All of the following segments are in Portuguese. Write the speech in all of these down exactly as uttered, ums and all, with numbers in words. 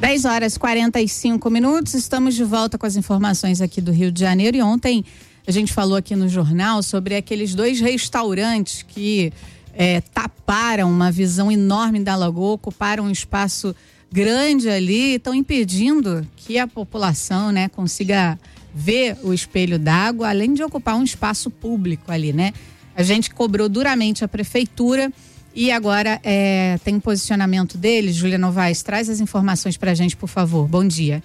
dez horas e quarenta e cinco minutos, estamos de volta com as informações aqui do Rio de Janeiro. E ontem a gente falou aqui no jornal sobre aqueles dois restaurantes que é, taparam uma visão enorme da lagoa, ocuparam um espaço grande ali, estão impedindo que a população, né, consiga ver o espelho d'água, além de ocupar um espaço público ali, né? A gente cobrou duramente a prefeitura. E agora é, tem um posicionamento deles. Júlia Novaes, traz as informações pra gente, por favor. Bom dia.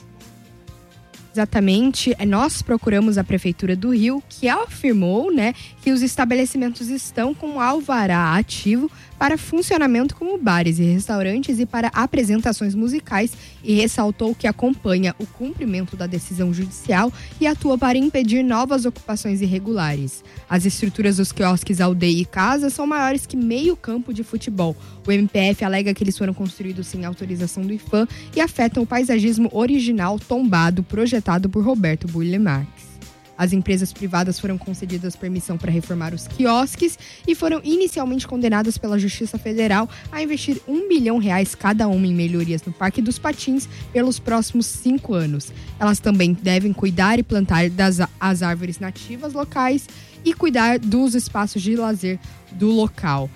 Exatamente, nós procuramos a Prefeitura do Rio, que afirmou, né, que os estabelecimentos estão com alvará ativo para funcionamento como bares e restaurantes e para apresentações musicais, e ressaltou que acompanha o cumprimento da decisão judicial e atua para impedir novas ocupações irregulares. As estruturas dos quiosques Aldeia e Casa são maiores que meio campo de futebol. O M P F alega que eles foram construídos sem autorização do IPHAN e afetam o paisagismo original tombado projetado por Roberto Burle Marx. As empresas privadas foram concedidas permissão para reformar os quiosques e foram inicialmente condenadas pela Justiça Federal a investir um milhão de reais cada uma em melhorias no Parque dos Patins pelos próximos cinco anos. Elas também devem cuidar e plantar das, as árvores nativas locais e cuidar dos espaços de lazer do local.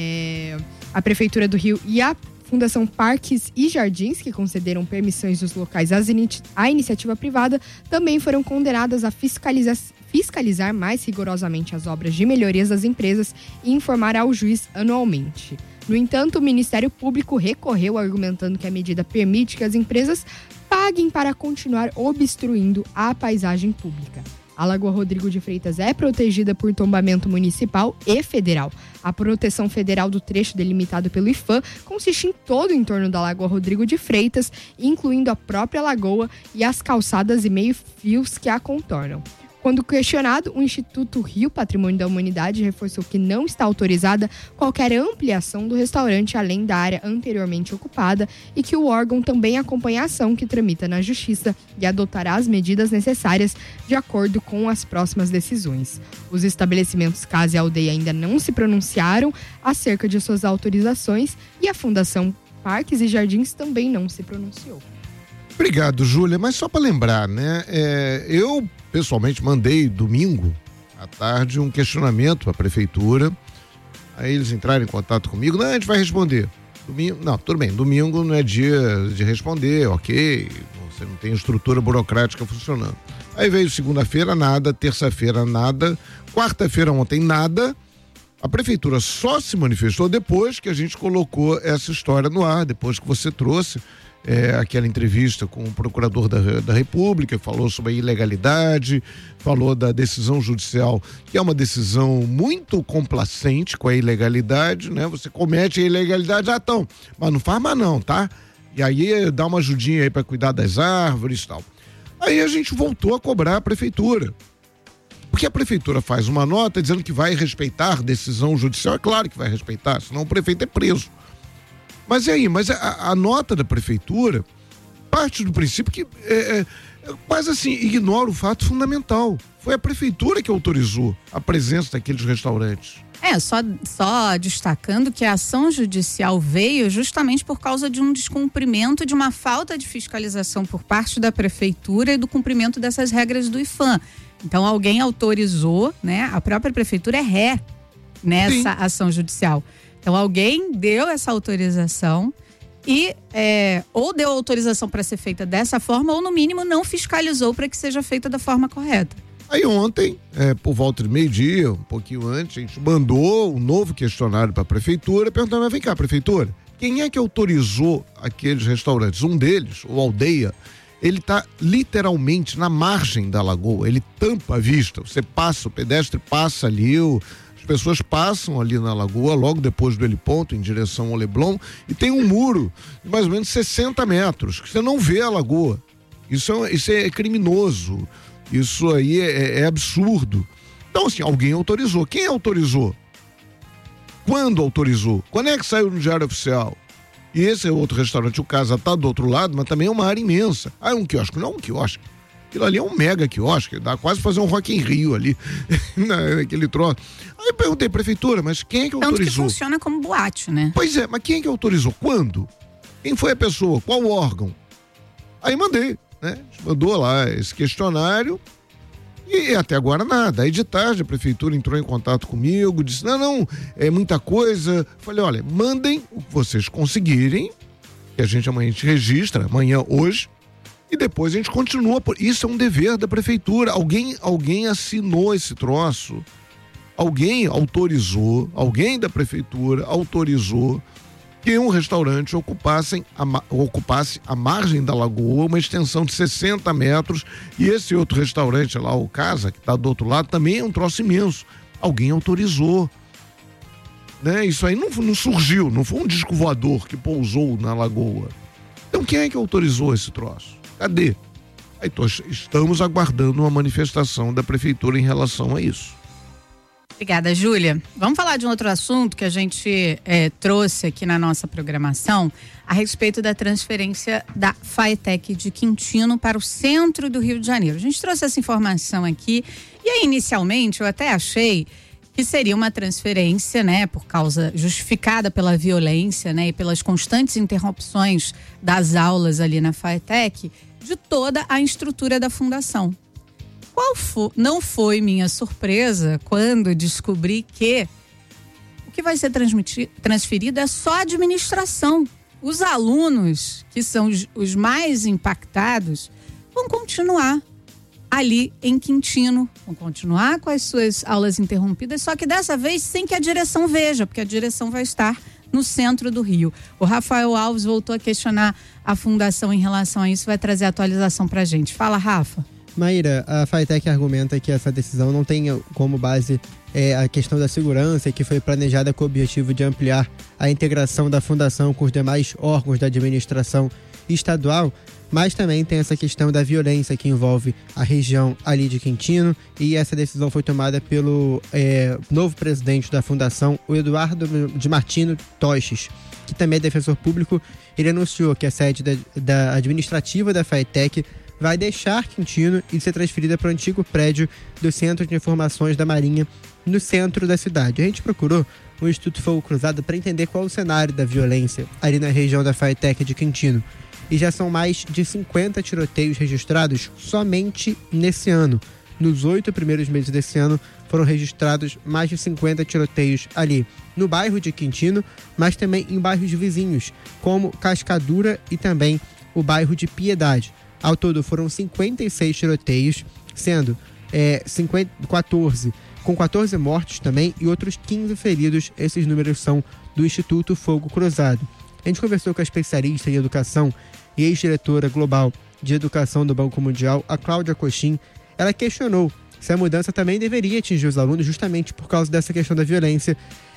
É, a Prefeitura do Rio e a Fundação Parques e Jardins, que concederam permissões nos locais à iniciativa privada, também foram condenadas a fiscalizar, fiscalizar mais rigorosamente as obras de melhorias das empresas e informar ao juiz anualmente. No entanto, o Ministério Público recorreu argumentando que a medida permite que as empresas paguem para continuar obstruindo a paisagem pública. A Lagoa Rodrigo de Freitas é protegida por tombamento municipal e federal. A proteção federal do trecho delimitado pelo IPHAN consiste em todo o entorno da Lagoa Rodrigo de Freitas, incluindo a própria lagoa e as calçadas e meio-fios que a contornam. Quando questionado, o Instituto Rio Patrimônio da Humanidade reforçou que não está autorizada qualquer ampliação do restaurante além da área anteriormente ocupada e que o órgão também acompanha a ação que tramita na Justiça e adotará as medidas necessárias de acordo com as próximas decisões. Os estabelecimentos Casa e Aldeia ainda não se pronunciaram acerca de suas autorizações e a Fundação Parques e Jardins também não se pronunciou. Obrigado, Júlia. Mas só para lembrar, né? É, eu pessoalmente mandei domingo à tarde um questionamento para a prefeitura. Aí eles entraram em contato comigo. Não, a gente vai responder. Domingo, não, tudo bem. Domingo não é dia de responder, ok? Você não tem estrutura burocrática funcionando. Aí veio segunda-feira nada, terça-feira nada, quarta-feira ontem nada. A prefeitura só se manifestou depois que a gente colocou essa história no ar, depois que você trouxe É, aquela entrevista com o procurador da, da República, falou sobre a ilegalidade, falou da decisão judicial, que é uma decisão muito complacente com a ilegalidade, né? Você comete a ilegalidade, ah, então, mas não faz mais não, tá? E aí dá uma ajudinha aí para cuidar das árvores e tal. Aí a gente voltou a cobrar a prefeitura. Porque a prefeitura faz uma nota dizendo que vai respeitar decisão judicial, é claro que vai respeitar, senão o prefeito é preso. Mas e aí? Mas a, a nota da prefeitura parte do princípio que é, é, quase assim, ignora o fato fundamental. Foi a prefeitura que autorizou a presença daqueles restaurantes. É, só, só destacando que a ação judicial veio justamente por causa de um descumprimento, de uma falta de fiscalização por parte da prefeitura e do cumprimento dessas regras do IPHAN. Então alguém autorizou, né? A própria prefeitura é ré nessa Sim. ação judicial. Então alguém deu essa autorização e é, ou deu autorização para ser feita dessa forma ou no mínimo não fiscalizou para que seja feita da forma correta. Aí ontem, é, por volta de meio-dia, um pouquinho antes, a gente mandou um novo questionário para a prefeitura perguntando, mas vem cá, prefeitura, quem é que autorizou aqueles restaurantes? Um deles, o Aldeia, ele está literalmente na margem da lagoa, ele tampa a vista, você passa, o pedestre passa ali, o As pessoas passam ali na lagoa, logo depois do heliponto, em direção ao Leblon, e tem um muro de mais ou menos sessenta metros, que você não vê a lagoa. Isso é, isso é criminoso, isso aí é, é absurdo. Então, assim, alguém autorizou. Quem autorizou? Quando autorizou? Quando é que saiu no Diário Oficial? E esse é outro restaurante, o Casa tá do outro lado, mas também é uma área imensa. Ah, é um quiosque? Não é um quiosque. Aquilo ali é um mega quiosque, dá quase pra fazer um Rock in Rio ali, naquele troço. Aí eu perguntei, prefeitura, mas quem é que autorizou? Tanto que funciona como boate, né? Pois é, mas quem é que autorizou? Quando? Quem foi a pessoa? Qual órgão? Aí mandei, né? A gente mandou lá esse questionário e até agora nada. Aí de tarde a prefeitura entrou em contato comigo, disse, não, não, é muita coisa. Falei, olha, mandem o que vocês conseguirem, que a gente amanhã a gente registra, amanhã, hoje, e depois a gente continua. Isso é um dever da prefeitura. Alguém, alguém assinou esse troço, alguém autorizou, alguém da prefeitura autorizou que um restaurante ocupasse a, ocupasse a margem da lagoa, uma extensão de sessenta metros, e esse outro restaurante lá, o Casa, que está do outro lado, também é um troço imenso. Alguém autorizou. Né? Isso aí não, não surgiu, não foi um disco voador que pousou na lagoa. Então quem é que autorizou esse troço? Cadê? Aí tô, estamos aguardando uma manifestação da prefeitura em relação a isso. Obrigada, Júlia. Vamos falar de um outro assunto que a gente é, trouxe aqui na nossa programação a respeito da transferência da Faetec de Quintino para o centro do Rio de Janeiro. A gente trouxe essa informação aqui e aí, inicialmente, eu até achei que seria uma transferência, né, por causa justificada pela violência, né, e pelas constantes interrupções das aulas ali na Faetec, de toda a estrutura da fundação. Qual foi, não foi minha surpresa quando descobri que o que vai ser transferido é só a administração. Os alunos, que são os, os mais impactados, vão continuar ali em Quintino, vão continuar com as suas aulas interrompidas, só que dessa vez sem que a direção veja, porque a direção vai estar no centro do Rio. O Rafael Alves voltou a questionar a fundação em relação a isso, vai trazer atualização pra gente. Fala, Rafa. Maíra, a Faetec argumenta que essa decisão não tem como base é, a questão da segurança e que foi planejada com o objetivo de ampliar a integração da fundação com os demais órgãos da administração estadual, mas também tem essa questão da violência que envolve a região ali de Quintino, e essa decisão foi tomada pelo é, novo presidente da fundação, o Eduardo de Martino Toches, que também é defensor público. Ele anunciou que a sede da, da administrativa da Faetec vai deixar Quintino e ser transferida para o antigo prédio do Centro de Informações da Marinha, no centro da cidade. A gente procurou o Instituto Fogo Cruzado para entender qual é o cenário da violência ali na região da Faetec de Quintino. E já são mais de cinquenta tiroteios registrados somente nesse ano. Nos oito primeiros meses desse ano, foram registrados mais de cinquenta tiroteios ali no bairro de Quintino, mas também em bairros vizinhos, como Cascadura e também o bairro de Piedade. Ao todo foram cinquenta e seis tiroteios, sendo é, cinquenta, quatorze, com quatorze mortos também e outros quinze feridos. Esses números são do Instituto Fogo Cruzado. A gente conversou com a especialista em educação e ex-diretora global de educação do Banco Mundial, a Cláudia Cochin. Ela questionou se a mudança também deveria atingir os alunos justamente por causa dessa questão da violência,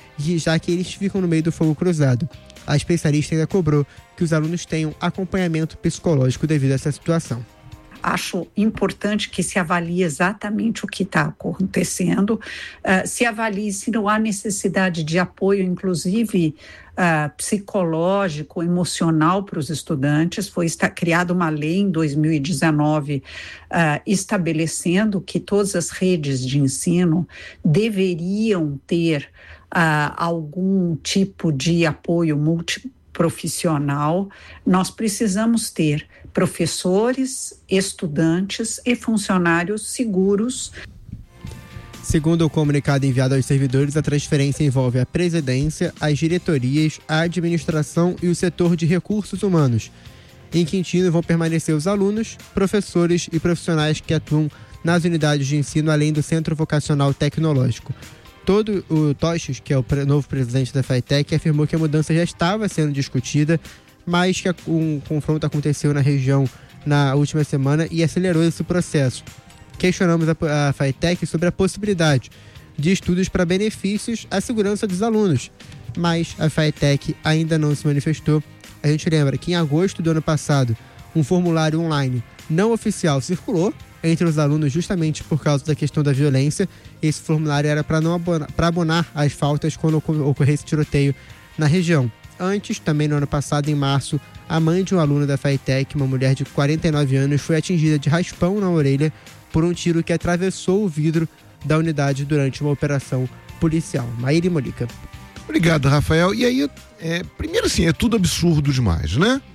já que eles ficam no meio do fogo cruzado. A especialista ainda cobrou que os alunos tenham acompanhamento psicológico devido a essa situação. Acho importante que se avalie exatamente o que está acontecendo, uh, se avalie se não há necessidade de apoio, inclusive uh, psicológico, emocional para os estudantes. Foi está, criada uma lei em dois mil e dezenove uh, estabelecendo que todas as redes de ensino deveriam ter uh, algum tipo de apoio multiprofissional. Nós precisamos ter professores, estudantes e funcionários seguros. Segundo o comunicado enviado aos servidores, a transferência envolve a presidência, as diretorias, a administração e o setor de recursos humanos. Em Quintino vão permanecer os alunos, professores e profissionais que atuam nas unidades de ensino, além do Centro Vocacional Tecnológico. Todo o Toches, que é o novo presidente da Faetec, afirmou que a mudança já estava sendo discutida, mas que um confronto aconteceu na região na última semana e acelerou esse processo. Questionamos a, a Faetec sobre a possibilidade de estudos para benefícios à segurança dos alunos, mas a Faetec ainda não se manifestou. A gente lembra que em agosto do ano passado, um formulário online não oficial circulou entre os alunos justamente por causa da questão da violência. Esse formulário era para não abonar, para abonar as faltas quando ocorresse tiroteio na região. Antes, também no ano passado, em março, a mãe de um aluno da Faetec, uma mulher de quarenta e nove anos, foi atingida de raspão na orelha por um tiro que atravessou o vidro da unidade durante uma operação policial. Maíra e Molica. Obrigado, Rafael. E aí, é, primeiro assim, é tudo absurdo demais, né?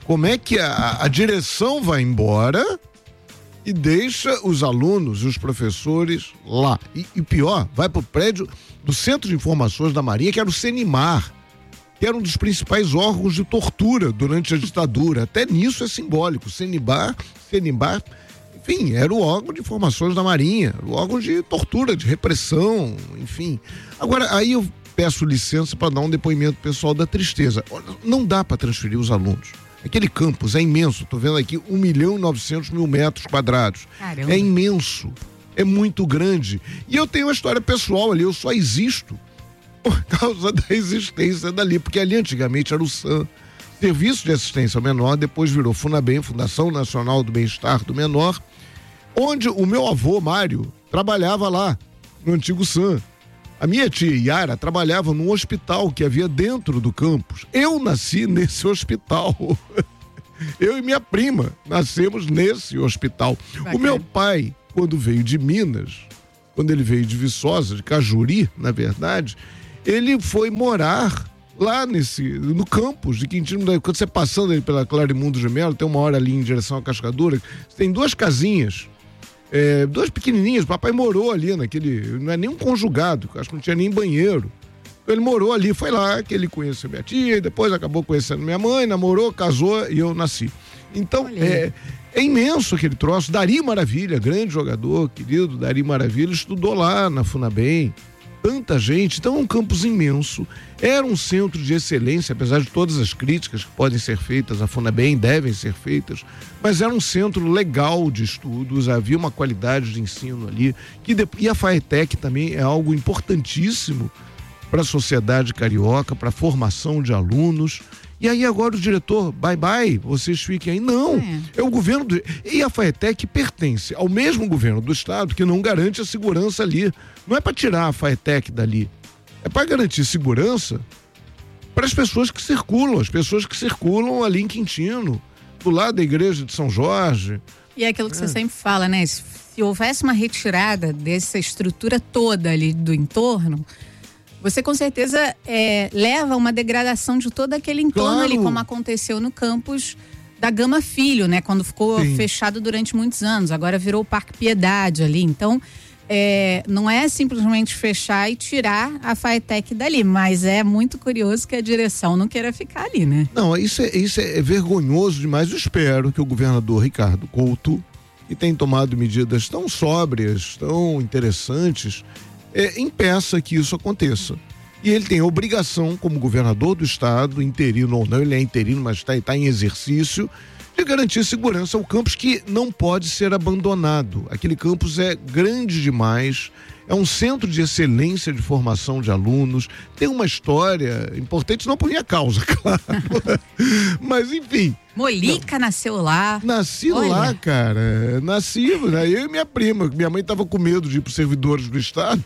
Como é que a, a direção vai embora e deixa os alunos e os professores lá? E, e pior, vai pro prédio do Centro de Informações da Marinha, que era o CENIMAR, que era um dos principais órgãos de tortura durante a ditadura. Até nisso é simbólico. CENIMAR, CENIMAR, enfim, era o órgão de informações da Marinha, o órgão de tortura, de repressão, enfim. Agora, aí eu peço licença para dar um depoimento pessoal da tristeza. Não dá para transferir os alunos. Aquele campus é imenso, tô vendo aqui um milhão e novecentos mil metros quadrados. Caramba. É imenso, é muito grande. E eu tenho uma história pessoal ali, eu só existo por causa da existência dali, porque ali antigamente era o S A M, Serviço de Assistência ao Menor, depois virou FUNABEM, Fundação Nacional do Bem-Estar do Menor, onde o meu avô, Mário, trabalhava lá, no antigo S A M. A minha tia Yara trabalhava num hospital que havia dentro do campus. Eu nasci nesse hospital. Eu e minha prima nascemos nesse hospital. Bacana. O meu pai, quando veio de Minas, quando ele veio de Viçosa, de Cajuri, na verdade, ele foi morar lá nesse, no campus de Quintino. Quando você passando ali pela Clarimundo de Melo, tem uma hora ali em direção à Cascadura, tem duas casinhas. É, duas pequenininhas, o papai morou ali naquele, não é nem um conjugado, acho que não tinha nem banheiro. Ele morou ali, foi lá que ele conheceu minha tia, depois acabou conhecendo minha mãe, namorou, casou e eu nasci. Então, é, é imenso aquele troço. Dari Maravilha, grande jogador, querido Dari Maravilha, estudou lá na FUNABEM. Tanta gente, então é um campus imenso, era um centro de excelência, apesar de todas as críticas que podem ser feitas, a FUNABEM devem ser feitas, mas era um centro legal de estudos, havia uma qualidade de ensino ali, que de, e a FAETEC também é algo importantíssimo para a sociedade carioca, para a formação de alunos. E aí agora o diretor, bye bye, vocês fiquem aí. Não, é, é o governo do... E a FAETEC pertence ao mesmo governo do estado que não garante a segurança ali. Não é para tirar a FAETEC dali, é para garantir segurança para as pessoas que circulam, as pessoas que circulam ali em Quintino, do lado da igreja de São Jorge. E é aquilo que é. você sempre fala, né? Se houvesse uma retirada dessa estrutura toda ali do entorno, você com certeza é, leva a uma degradação de todo aquele entorno, claro, ali, como aconteceu no campus da Gama Filho, né? Quando ficou Sim. fechado durante muitos anos. Agora virou o Parque Piedade ali. Então, é, não é simplesmente fechar e tirar a FAETEC dali, mas é muito curioso que a direção não queira ficar ali, né? Não, isso é, isso é vergonhoso demais. Eu espero que o governador Ricardo Couto, que tem tomado medidas tão sóbrias, tão interessantes, É, impeça que isso aconteça. E ele tem a obrigação, como governador do estado, interino ou não, ele é interino, mas está tá em exercício, de garantir segurança ao campus, que não pode ser abandonado. Aquele campus é grande demais, é um centro de excelência de formação de alunos, tem uma história importante, não por minha causa, claro, mas enfim. Molica não. nasceu lá. Nasci Olha. lá, cara. Nasci, né? Eu e minha prima. Minha mãe estava com medo de ir para os servidores do estado.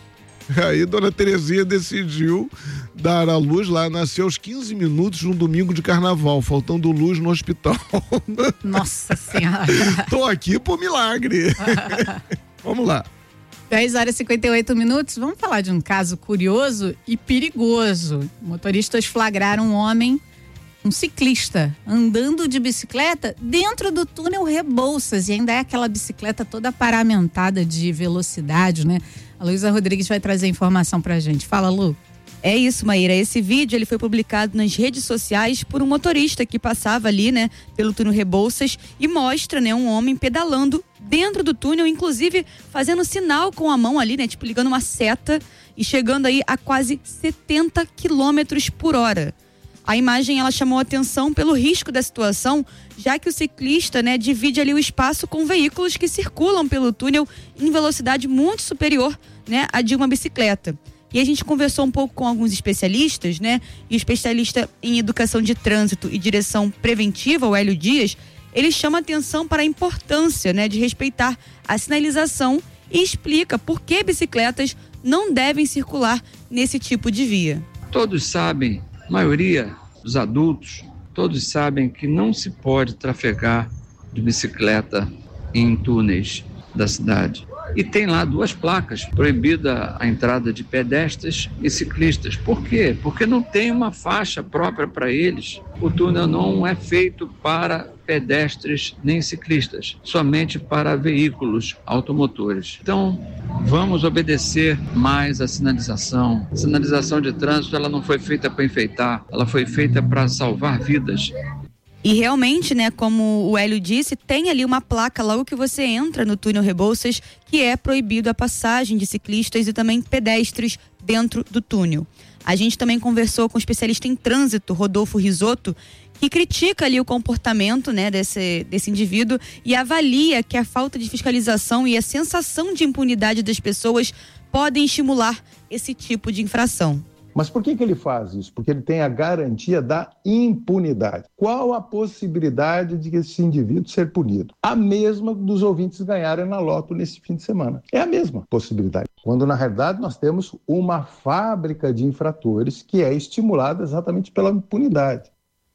Aí dona Terezinha decidiu dar a luz lá. Nasceu aos quinze minutos num domingo de carnaval, faltando luz no hospital. Nossa Senhora. Tô aqui por milagre. Vamos lá. dez horas e cinquenta e oito minutos. Vamos falar de um caso curioso e perigoso. Motoristas flagraram um homem, um ciclista, andando de bicicleta dentro do túnel Rebouças, e ainda é aquela bicicleta toda paramentada de velocidade, né? A Luísa Rodrigues vai trazer informação pra gente. Fala, Lu. É isso, Maíra. Esse vídeo ele foi publicado nas redes sociais por um motorista que passava ali, né, pelo túnel Rebouças, e mostra, né, um homem pedalando dentro do túnel, inclusive fazendo sinal com a mão ali, né, tipo ligando uma seta e chegando aí a quase setenta quilômetros por hora. A imagem ela chamou a atenção pelo risco da situação, já que o ciclista, né, divide ali o espaço com veículos que circulam pelo túnel em velocidade muito superior, né, à de uma bicicleta. E a gente conversou um pouco com alguns especialistas, né, e o especialista em educação de trânsito e direção preventiva, o Hélio Dias, ele chama atenção para a importância, né, de respeitar a sinalização e explica por que bicicletas não devem circular nesse tipo de via. Todos sabem, a maioria dos adultos, todos sabem que não se pode trafegar de bicicleta em túneis da cidade. e tem lá duas placas, proibida a entrada de pedestres e ciclistas. Por quê? Porque não tem uma faixa própria para eles. O túnel não é feito para pedestres nem ciclistas, somente para veículos automotores. Então, vamos obedecer mais a sinalização. A sinalização de trânsito, ela não foi feita para enfeitar, ela foi feita para salvar vidas. E realmente, né, como o Hélio disse, tem ali uma placa logo que você entra no túnel Rebouças que é proibido a passagem de ciclistas e também pedestres dentro do túnel. A gente também conversou com o especialista em trânsito, Rodolfo Risotto, que critica ali o comportamento, né, desse, desse indivíduo e avalia que a falta de fiscalização e a sensação de impunidade das pessoas podem estimular esse tipo de infração. Mas por que que ele faz isso? Porque ele tem a garantia da impunidade. Qual a possibilidade de esse indivíduo ser punido? A mesma dos ouvintes ganharem na loto nesse fim de semana. É a mesma possibilidade. Quando, na realidade, nós temos uma fábrica de infratores que é estimulada exatamente pela impunidade.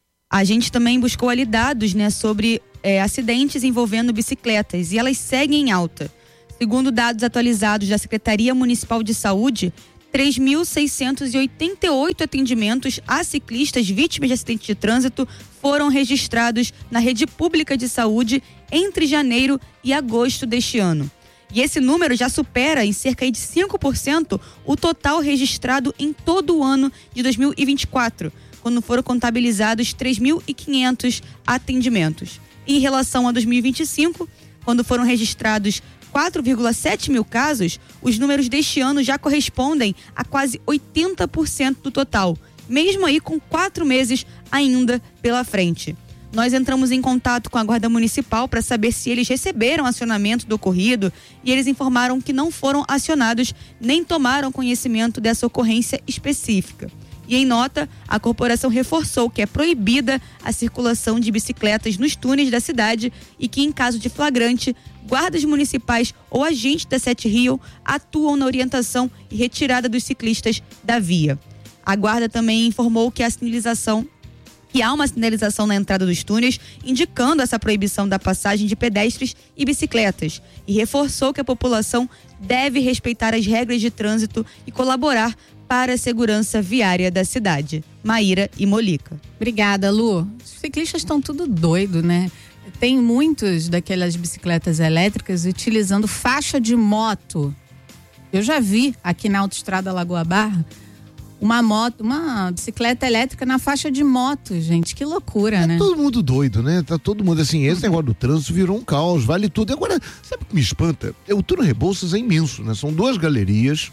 A gente também buscou ali dados, né, sobre é, acidentes envolvendo bicicletas e elas seguem em alta. Segundo dados atualizados da Secretaria Municipal de Saúde, três mil seiscentos e oitenta e oito atendimentos a ciclistas vítimas de acidente de trânsito foram registrados na rede pública de saúde entre janeiro e agosto deste ano. E esse número já supera em cerca de cinco por cento o total registrado em todo o ano de dois mil e vinte e quatro, quando foram contabilizados três mil e quinhentos atendimentos. Em relação a dois mil e vinte e cinco, quando foram registrados quatro vírgula sete mil casos, os números deste ano já correspondem a quase oitenta por cento do total, mesmo aí com quatro meses ainda pela frente. Nós entramos em contato com a Guarda Municipal para saber se eles receberam acionamento do ocorrido e eles informaram que não foram acionados nem tomaram conhecimento dessa ocorrência específica. E em nota, a corporação reforçou que é proibida a circulação de bicicletas nos túneis da cidade e que, em caso de flagrante, guardas municipais ou agentes da Sete Rio atuam na orientação e retirada dos ciclistas da via. A guarda também informou que a sinalização que há uma sinalização na entrada dos túneis indicando essa proibição da passagem de pedestres e bicicletas e reforçou que a população deve respeitar as regras de trânsito e colaborar para a segurança viária da cidade. Maíra e Molica. Obrigada, Lu. Os ciclistas estão tudo doido, né? Tem muitos daquelas bicicletas elétricas utilizando faixa de moto. Eu já vi aqui na Autoestrada Lagoa Barra uma moto, uma bicicleta elétrica na faixa de moto, gente. Que loucura, é, né? Todo mundo doido, né? Tá todo mundo assim, esse negócio do trânsito virou um caos, vale tudo. E agora, sabe o que me espanta? O túnel Rebouças é imenso, né? São duas galerias.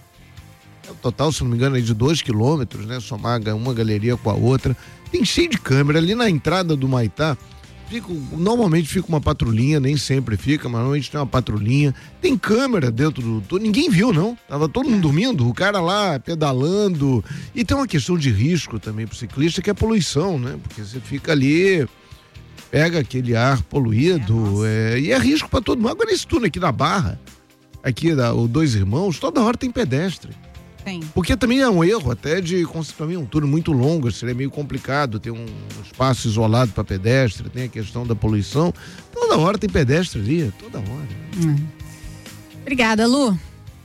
O total, se não me engano, é de dois quilômetros, né? Somar uma galeria com a outra. Tem cheio de câmera. Ali na entrada do Maitá, fica, normalmente fica uma patrulhinha, nem sempre fica, mas normalmente tem uma patrulhinha. Tem câmera dentro do túnel. Ninguém viu, não. Tava todo mundo dormindo, o cara lá pedalando. E tem uma questão de risco também pro ciclista, que é a poluição, né? Porque você fica ali, pega aquele ar poluído, é, é, e é risco para todo mundo. Agora esse túnel aqui na Barra, aqui da, o Dois Irmãos, toda hora tem pedestre. Sim. Porque também é um erro até de construir um túnel muito longo, seria meio complicado ter um espaço isolado para pedestre, tem a questão da poluição. Toda hora tem pedestre ali, toda hora. Hum. Obrigada, Lu.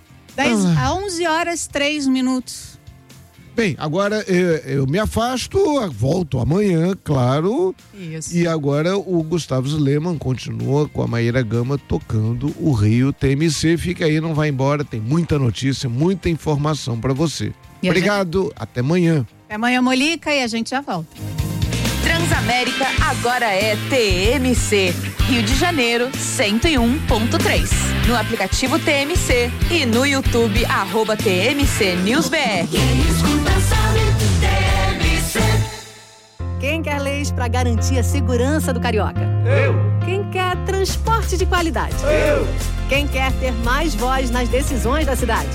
dez a onze horas, três minutos. Bem, agora eu, eu me afasto, volto amanhã, claro. Isso. E agora o Gustavo Sleman continua com a Maíra Gama tocando o Rio T M C. Fica aí, não vai embora, tem muita notícia, muita informação para você. E Obrigado, gente... até amanhã. Até amanhã, Molica, e a gente já volta. Transamérica agora é T M C, Rio de Janeiro cento e um ponto três. No aplicativo T M C e no YouTube, arroba T M C News B R. Quem escuta sabe, T M C. Quem quer leis para garantir a segurança do carioca? Eu. Quem quer transporte de qualidade? Eu. Quem quer ter mais voz nas decisões da cidade?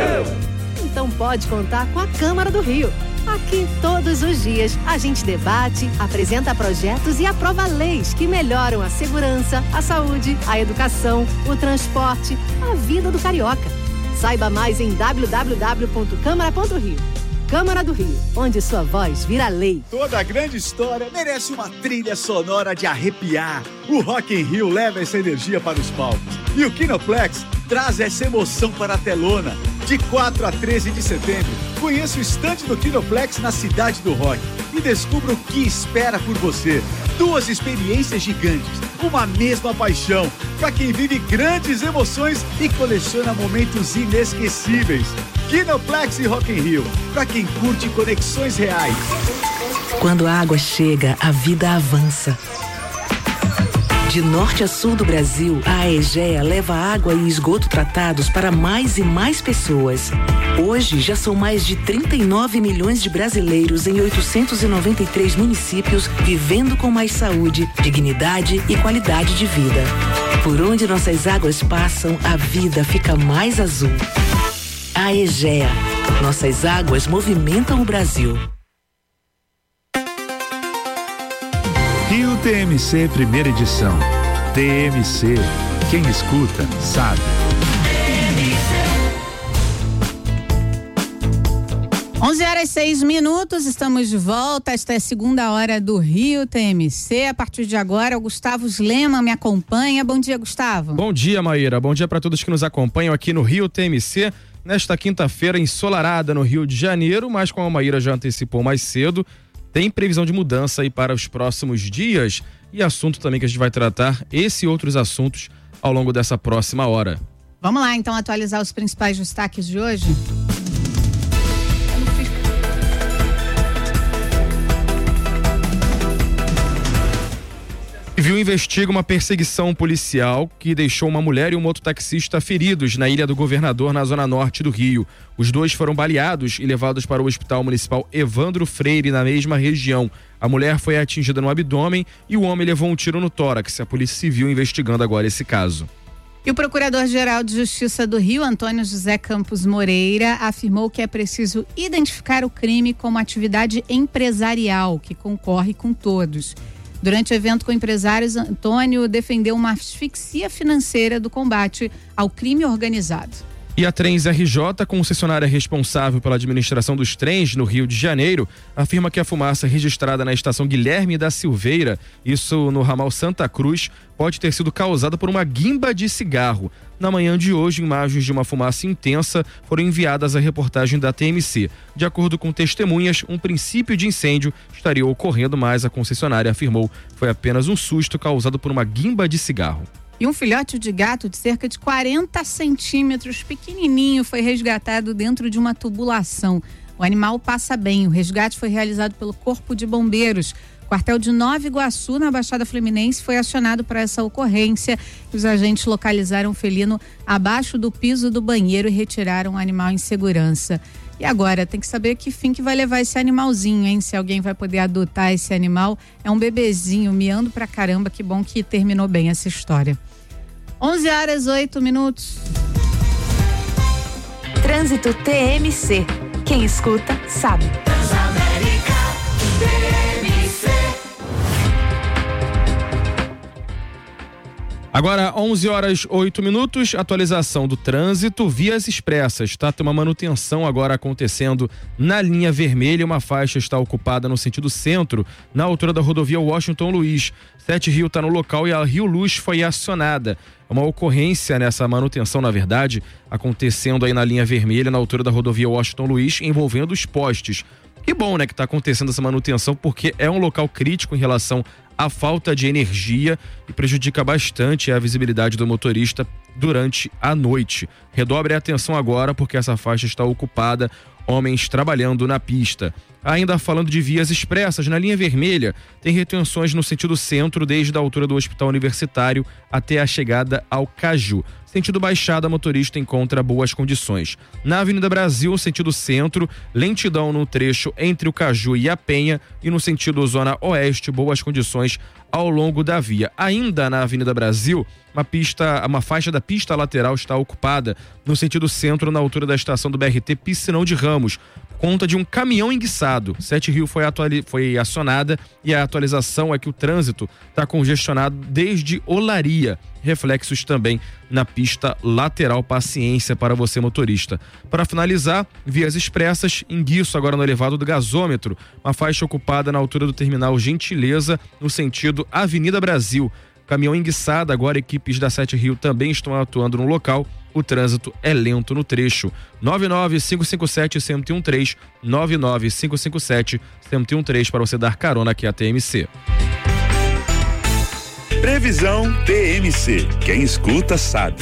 Eu. Então pode contar com a Câmara do Rio. Aqui, todos os dias, a gente debate, apresenta projetos e aprova leis que melhoram a segurança, a saúde, a educação, o transporte, a vida do carioca. Saiba mais em w w w ponto câmara ponto rio. Câmara do Rio, onde sua voz vira lei. Toda grande história merece uma trilha sonora de arrepiar. O Rock in Rio leva essa energia para os palcos. E o Kinoplex traz essa emoção para a telona. De quatro a treze de setembro, conheça o estande do Kinoplex na Cidade do Rock e descubra o que espera por você. Duas experiências gigantes, uma mesma paixão, para quem vive grandes emoções e coleciona momentos inesquecíveis. Kinoplex e Rock in Rio, para quem curte conexões reais. Quando a água chega, a vida avança. De norte a sul do Brasil, a Aegea leva água e esgoto tratados para mais e mais pessoas. Hoje, já são mais de trinta e nove milhões de brasileiros em oitocentos e noventa e três municípios vivendo com mais saúde, dignidade e qualidade de vida. Por onde nossas águas passam, a vida fica mais azul. Aegea. Nossas águas movimentam o Brasil. Rio T M C primeira edição. T M C, quem escuta, sabe. onze horas e seis minutos, estamos de volta. Esta é a segunda hora do Rio T M C. A partir de agora, o Gustavo Lema me acompanha. Bom dia, Gustavo. Bom dia, Maíra. Bom dia para todos que nos acompanham aqui no Rio T M C. Nesta quinta-feira, ensolarada no Rio de Janeiro, mas como a Maíra já antecipou mais cedo, tem previsão de mudança aí para os próximos dias e assunto também que a gente vai tratar, esse e outros assuntos ao longo dessa próxima hora. Vamos lá, então, atualizar os principais destaques de hoje? Civil investiga uma perseguição policial que deixou uma mulher e um mototaxista feridos na Ilha do Governador, na zona norte do Rio. Os dois foram baleados e levados para o Hospital Municipal Evandro Freire, na mesma região. A mulher foi atingida no abdômen e o homem levou um tiro no tórax. A Polícia Civil investigando agora esse caso. E o Procurador-Geral de Justiça do Rio, Antônio José Campos Moreira, afirmou que é preciso identificar o crime como atividade empresarial, que concorre com todos. Durante o evento com empresários, Antônio defendeu uma asfixia financeira do combate ao crime organizado. E a Trens R J, concessionária responsável pela administração dos trens no Rio de Janeiro, afirma que a fumaça registrada na estação Guilherme da Silveira, isso no ramal Santa Cruz, pode ter sido causada por uma guimba de cigarro. Na manhã de hoje, imagens de uma fumaça intensa foram enviadas à reportagem da T M C. De acordo com testemunhas, um princípio de incêndio estaria ocorrendo, mas a concessionária afirmou que foi apenas um susto causado por uma guimba de cigarro. E um filhote de gato de cerca de quarenta centímetros, pequenininho, foi resgatado dentro de uma tubulação. O animal passa bem. O resgate foi realizado pelo Corpo de Bombeiros. O quartel de Nova Iguaçu, na Baixada Fluminense, foi acionado para essa ocorrência. Os agentes localizaram o felino abaixo do piso do banheiro e retiraram o animal em segurança. E agora, tem que saber que fim que vai levar esse animalzinho, hein? Se alguém vai poder adotar esse animal. É um bebezinho, miando pra caramba. Que bom que terminou bem essa história. onze horas, oito minutos. Trânsito T M C. Quem escuta, sabe. Transamérica T M C. Agora, onze horas, oito minutos, atualização do trânsito, vias expressas, tá? Tem uma manutenção agora acontecendo na linha vermelha, uma faixa está ocupada no sentido centro, na altura da rodovia Washington Luiz. Sete Rio está no local e a Rio Luz foi acionada. Uma ocorrência nessa manutenção, na verdade, acontecendo aí na linha vermelha, na altura da rodovia Washington Luiz, envolvendo os postes. Que bom, né, que está acontecendo essa manutenção, porque é um local crítico em relação à falta de energia e prejudica bastante a visibilidade do motorista durante a noite. Redobre a atenção agora, porque essa faixa está ocupada, homens trabalhando na pista. Ainda falando de vias expressas, na linha vermelha, tem retenções no sentido centro, desde a altura do Hospital Universitário até a chegada ao Caju. Sentido Baixada, motorista encontra boas condições. Na Avenida Brasil, sentido centro, lentidão no trecho entre o Caju e a Penha, e no sentido Zona Oeste, boas condições ao longo da via. Ainda na Avenida Brasil, uma pista, uma faixa da pista lateral está ocupada no sentido centro, na altura da estação do B R T Piscinão de Ramos, conta de um caminhão enguiçado. Sete Rio foi, atuali- foi acionada e a atualização é que o trânsito está congestionado desde Olaria. Reflexos também na pista lateral. Paciência para você, motorista. Para finalizar, vias expressas, enguiço agora no elevado do gasômetro, uma faixa ocupada na altura do terminal Gentileza, no sentido Avenida Brasil. Caminhão enguiçado, agora equipes da Sete Rio também estão atuando no local. O trânsito é lento no trecho. nove nove cinco cinco sete, um zero um três, nove nove cinco cinco sete, um zero um três para você dar carona aqui à T M C. Previsão T M C. Quem escuta sabe.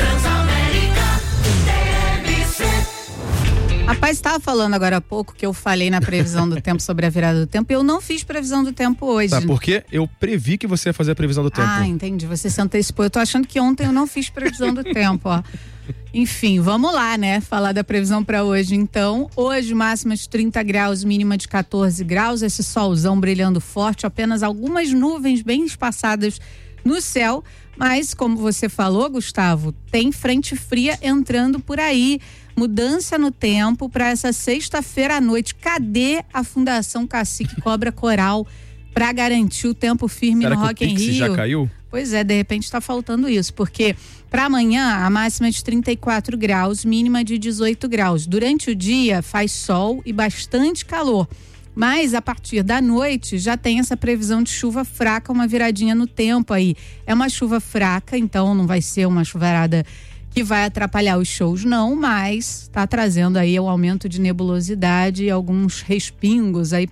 Rapaz, estava falando agora há pouco que eu falei na previsão do tempo sobre a virada do tempo. Eu não fiz previsão do tempo hoje. Sabe por quê? Eu previ que você ia fazer a previsão do tempo. Ah, entendi. Você se antecipou. Eu tô achando que ontem eu não fiz previsão do tempo, ó. Enfim, vamos lá, né? Falar da previsão para hoje, então. Hoje, máxima de trinta graus, mínima de quatorze graus. Esse solzão brilhando forte, apenas algumas nuvens bem espaçadas no céu. Mas, como você falou, Gustavo, tem frente fria entrando por aí. Mudança no tempo para essa sexta-feira à noite. Cadê a Fundação Cacique Cobra Coral para garantir o tempo firme Será no que Rock o in Pix Rio? já caiu? Pois é, de repente está faltando isso, porque para amanhã a máxima é de trinta e quatro graus, mínima de dezoito graus. Durante o dia faz sol e bastante calor. Mas a partir da noite já tem essa previsão de chuva fraca, uma viradinha no tempo aí. É uma chuva fraca, então não vai ser uma chuvarada que vai atrapalhar os shows, não, mas está trazendo aí o aumento de nebulosidade e alguns respingos aí